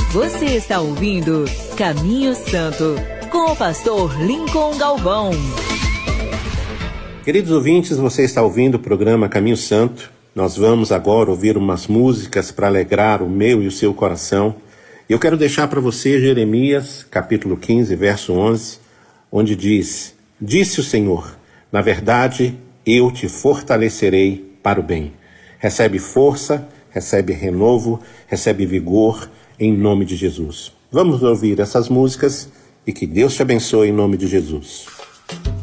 Você está ouvindo Caminho Santo, com o pastor Lincoln Galvão. Queridos ouvintes, você está ouvindo o programa Caminho Santo. Nós vamos agora ouvir umas músicas para alegrar o meu e o seu coração. Eu quero deixar para você Jeremias, capítulo 15, verso 11, onde diz: Disse o Senhor, na verdade, eu te fortalecerei para o bem. Recebe força, recebe renovo, recebe vigor, em nome de Jesus. Vamos ouvir essas músicas e que Deus te abençoe em nome de Jesus.